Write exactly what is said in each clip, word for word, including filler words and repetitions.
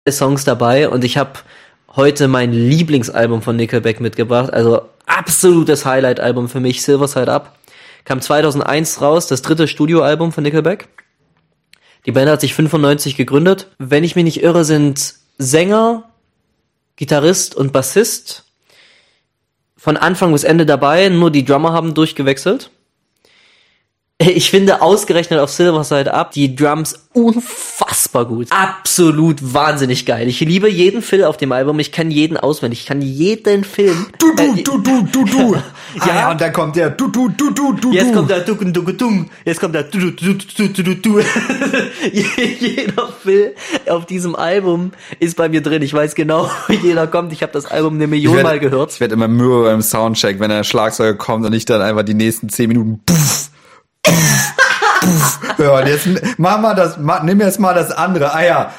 Songs dabei und ich habe heute mein Lieblingsalbum von Nickelback mitgebracht, also absolutes Highlight-Album für mich, Silver Side Up. Kam zweitausendeins raus, das dritte Studioalbum von Nickelback. Die Band hat sich fünfundneunzig gegründet. Wenn ich mich nicht irre, sind Sänger, Gitarrist und Bassist von Anfang bis Ende dabei, nur die Drummer haben durchgewechselt. Ich finde ausgerechnet auf Silver Side Up die Drums unfassbar gut. Absolut wahnsinnig geil. Ich liebe jeden Phil auf dem Album. Ich kann jeden auswendig. Ich kann jeden Film. Du, du, äh, du, du, du, du. Ja, ah, ja, und dann kommt der du, du, du, du, du. Jetzt kommt der du, du, du, du. Jetzt kommt der du, du, du, du, du, du, du. Jeder Phil auf diesem Album ist bei mir drin. Ich weiß genau, wie jeder kommt. Ich habe das Album eine Million werd, Mal gehört. Ich werde immer müde beim Soundcheck, wenn der Schlagzeuger kommt und ich dann einfach die nächsten zehn Minuten puff, ja, und jetzt mach mal das, mach, nimm jetzt mal das andere. Ah ja.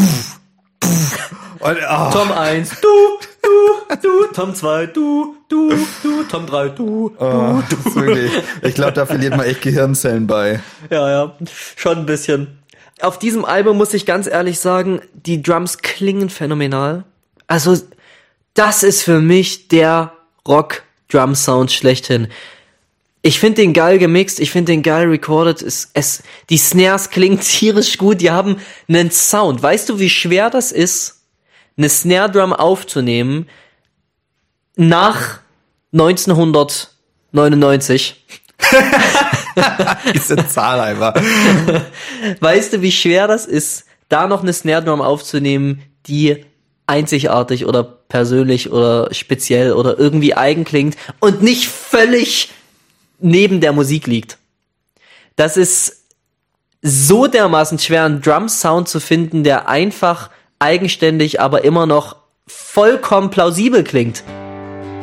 Und, oh. Tom eins, du, du, du, Tom zwei, du, du, du, Tom drei, du, oh, du, du. Wirklich. Ich glaube, da verliert man echt Gehirnzellen bei. Ja, ja, schon ein bisschen. Auf diesem Album muss ich ganz ehrlich sagen, die Drums klingen phänomenal. Also, das ist für mich der Rock-Drum-Sound schlechthin. Ich finde den geil gemixt, ich finde den geil recorded. Es, es, die Snares klingen tierisch gut, die haben einen Sound. Weißt du, wie schwer das ist, eine Snare Drum aufzunehmen nach neunzehnhundertneunundneunzig? Diese Zahl einfach. Weißt du, wie schwer das ist, da noch eine Snare Drum aufzunehmen, die einzigartig oder persönlich oder speziell oder irgendwie eigen klingt und nicht völlig neben der Musik liegt. Das ist so dermaßen schwer, einen Drum-Sound zu finden, der einfach eigenständig, aber immer noch vollkommen plausibel klingt.